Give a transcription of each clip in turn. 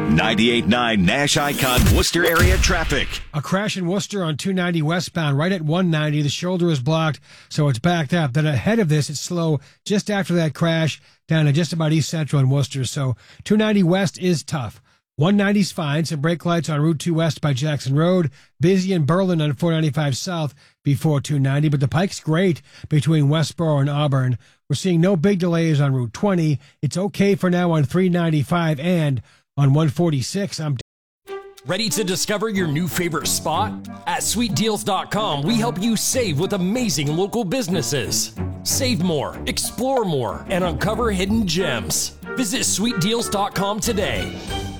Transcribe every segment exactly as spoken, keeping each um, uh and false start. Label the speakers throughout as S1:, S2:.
S1: ninety-eight point nine Nash Icon Worcester area traffic.
S2: A crash in Worcester on two ninety westbound right at one ninety. The shoulder is blocked, so it's backed up. Then ahead of this, it's slow just after that crash down to just about East Central in Worcester. So two ninety west is tough. one ninety's fine. Some brake lights on Route two west by Jackson Road. Busy in Berlin on four ninety-five south before two ninety. But the Pike's great between Westboro and Auburn. We're seeing no big delays on Route twenty. It's okay for now on three ninety-five and on one forty-six. I'm
S3: Ready to discover your new favorite spot? At sweet deals dot com, we help you save with amazing local businesses. Save more, explore more, and uncover hidden gems. Visit sweet deals dot com today.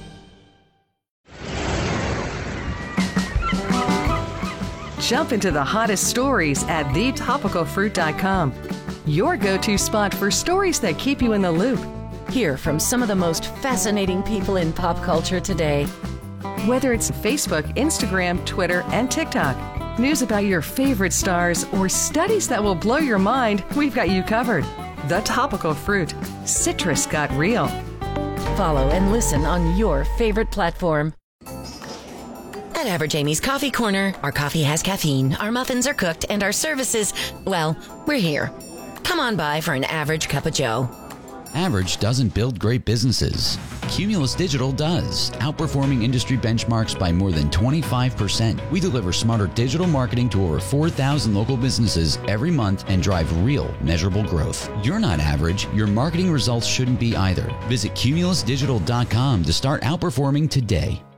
S4: Jump into the hottest stories at the topical fruit dot com. Your go-to spot for stories that keep you in the loop.
S5: Hear from some of the most fascinating people in pop culture today.
S4: Whether it's Facebook, Instagram, Twitter, and TikTok, news about your favorite stars, or studies that will blow your mind, we've got you covered. The Topical Fruit. Citrus got real.
S5: Follow and listen on your favorite platform.
S6: At Average Amy's Coffee Corner, our coffee has caffeine, our muffins are cooked, and our services, well, we're here. Come on by for an average cup of joe.
S7: Average doesn't build great businesses. Cumulus Digital does, outperforming industry benchmarks by more than twenty-five percent. We deliver smarter digital marketing to over four thousand local businesses every month and drive real, measurable growth. You're not average. Your marketing results shouldn't be either. Visit cumulus digital dot com to start outperforming today.